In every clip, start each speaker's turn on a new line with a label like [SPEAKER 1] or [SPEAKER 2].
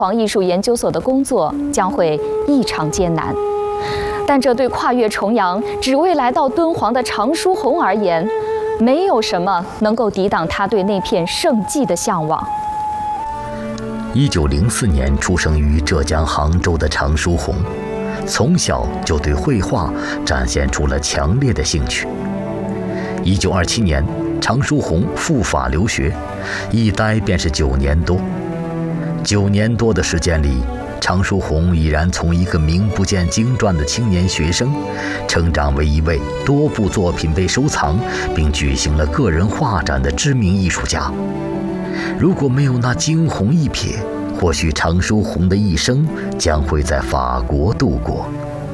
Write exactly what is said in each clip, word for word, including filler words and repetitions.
[SPEAKER 1] 煌艺术研究所的工作将会异常艰难，但这对跨越重洋只为来到敦煌的常书鸿而言，没有什么能够抵挡他对那片圣迹的向往。
[SPEAKER 2] 一九零四年出生于浙江杭州的常书鸿，从小就对绘画展现出了强烈的兴趣。一九二七年，常书鸿赴法留学，一待便是九年多。九年多的时间里，常书鸿已然从一个名不见经传的青年学生，成长为一位多部作品被收藏并举行了个人画展的知名艺术家。如果没有那惊鸿一瞥，或许常书鸿的一生将会在法国度过。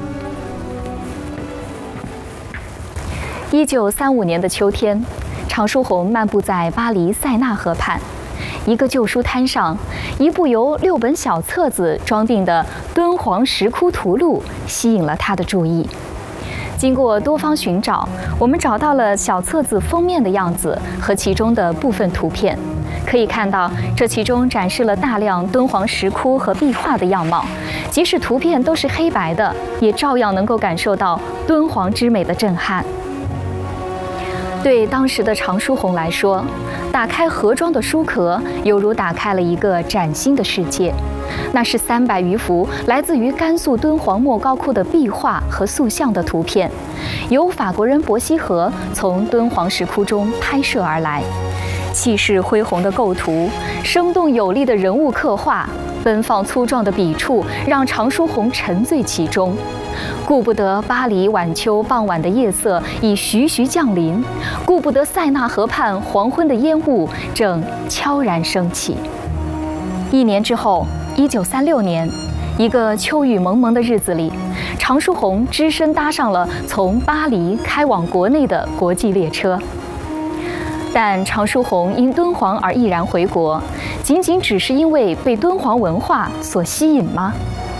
[SPEAKER 1] 一九三五年的秋天，常书鸿漫步在巴黎塞纳河畔。一个旧书摊上，一部由六本小册子装订的《敦煌石窟图录》吸引了他的注意。经过多方寻找，我们找到了小册子封面的样子和其中的部分图片。可以看到，这其中展示了大量敦煌石窟和壁画的样貌，即使图片都是黑白的，也照样能够感受到敦煌之美的震撼。对当时的常书鸿来说，打开盒装的书壳，犹如打开了一个崭新的世界。那是三百余幅来自于甘肃敦煌莫高窟的壁画和塑像的图片，由法国人伯希和从敦煌石窟中拍摄而来。气势恢宏的构图，生动有力的人物刻画，奔放粗壮的笔触，让常书鸿沉醉其中。顾不得巴黎晚秋傍晚的夜色已徐徐降临，顾不得塞纳河畔黄昏的烟雾正悄然升起。一年之后，一九三六年，一个秋雨蒙蒙的日子里，常书鸿只身搭上了从巴黎开往国内的国际列车。但常书鸿因敦煌而毅然回国，仅仅只是因为被敦煌文化所吸引吗？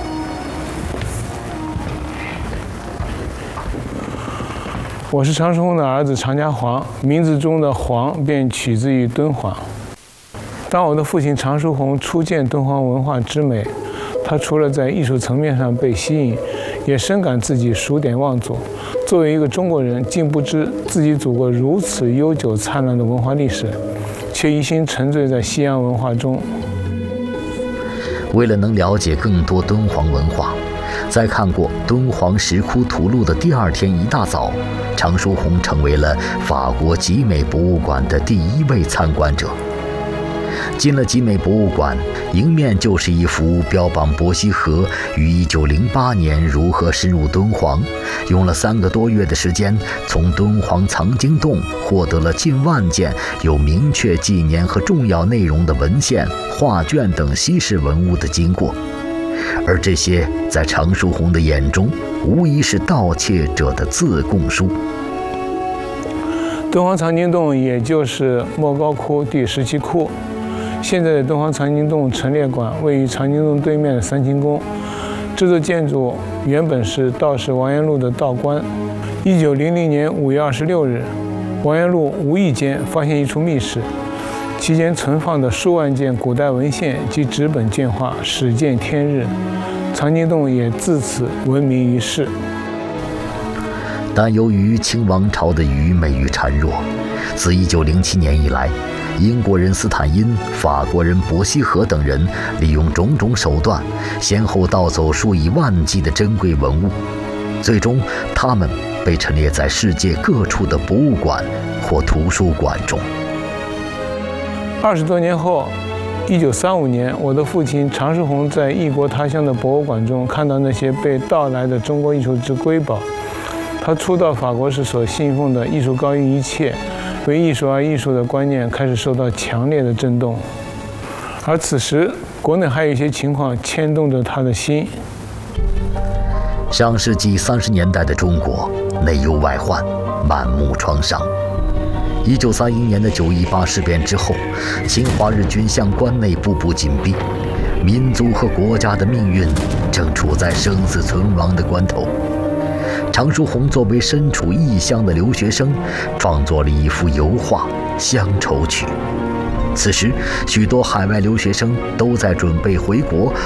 [SPEAKER 3] 我是常书鸿的儿子常家煌，名字中的煌便取自于敦煌。当我的父亲常书鸿初见敦煌文化之美，他除了在艺术层面上被吸引，也深感自己数典忘祖。作为一个中国人，竟不知自己祖国如此悠久灿烂的文化历史，却一心沉醉在西洋文化中。
[SPEAKER 2] 为了能了解更多敦煌文化，在看过《敦煌石窟图录》的第二天一大早，常书鸿成为了法国集美博物馆的第一位参观者。进了集美博物馆，迎面就是一幅标榜伯希和于一九零八年如何深入敦煌，用了三个多月的时间，从敦煌藏经洞获得了近万件有明确纪年和重要内容的文献、画卷等稀世文物的经过。而这些在常书鸿的眼中，无疑是盗窃者的自供书。
[SPEAKER 3] 敦煌藏经洞也就是莫高窟第十七窟。现在的敦煌藏经洞陈列馆位于藏经洞对面的三清宫。这座建筑原本是道士王延禄的道观。一九零零年五月二十六日，王延禄无意间发现一处密室，其间存放的数万件古代文献及纸本卷画始见天日，藏经洞也自此闻名于世。
[SPEAKER 2] 但由于清王朝的愚昧与孱弱，自一九零七年以来，英国人斯坦因、法国人伯希和等人利用种种手段，先后盗走数以万计的珍贵文物，最终他们被陈列在世界各处的博物馆或图书馆中。
[SPEAKER 3] 二十多年后，一九三五年，我的父亲常书鸿在异国他乡的博物馆中看到那些被盗来的中国艺术之瑰宝，他初到法国时所信奉的艺术高于一切，为艺术而艺术的观念开始受到强烈的震动。而此时，国内还有一些情况牵动着他的心。
[SPEAKER 2] 上世纪三十年代的中国，内忧外患，满目创伤。一九三一年的九一八事变之后，侵华日军向关内步步紧逼，民族和国家的命运正处在生死存亡的关头。常书鸿作为身处异乡的留学生，创作了一幅油画《乡愁曲》。 此时，许多海外留学生都在准备回国